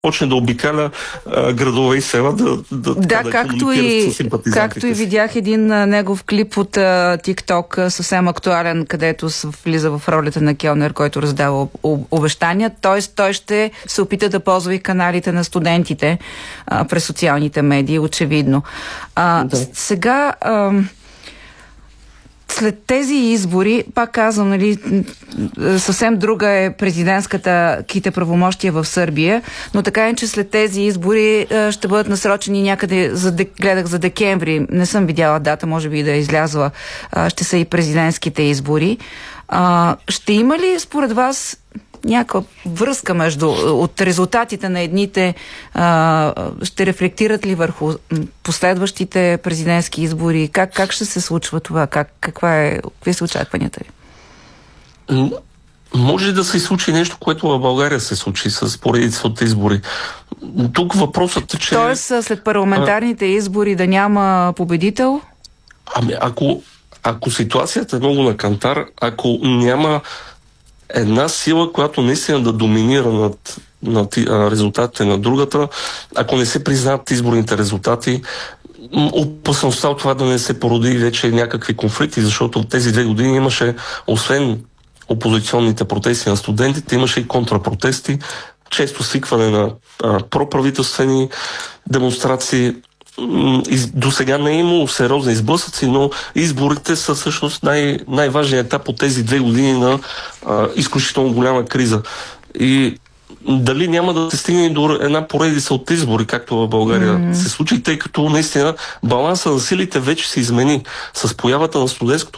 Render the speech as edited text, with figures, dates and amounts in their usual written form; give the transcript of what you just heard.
почне да обикаля градове и села, да комуникира с симпатизантите. Както и видях един негов клип от TikTok, съвсем актуален, където влиза в ролята на келнер, който раздава обещания. Тоест, той ще се опита да ползва и каналите на студентите през социалните медии, очевидно. Сега... След тези избори, пак казвам, нали, съвсем друга е президентските правомощия в Сърбия, но така е, че след тези избори ще бъдат насрочени някъде, гледах за декември, не съм видяла дата, може би да е излязла, ще са и президентските избори. Ще има ли според вас някаква връзка от резултатите на едните, ще рефлектират ли върху последващите президентски избори? Как ще се случва това? Какви са очакванията ви? Може да се случи нещо, което в България се случи с поредица от избори. Тук въпросът е, че... Тоест след парламентарните избори да няма победител? Ако ситуацията е много на кантар, ако няма една сила, която наистина да доминира над резултатите на другата, ако не се признават изборните резултати, опасността от това да не се породи вече някакви конфликти, защото от тези 2 години имаше, освен опозиционните протести на студентите, имаше и контрапротести, често свикване на проправителствени демонстрации. До сега не е имало сериозни сблъсъци, но изборите са всъщност най-важният етап от тези 2 години на изключително голяма криза. И дали няма да се стигне до една поредица от избори, както в България се случи, тъй като наистина баланса на силите вече се измени с появата на студентското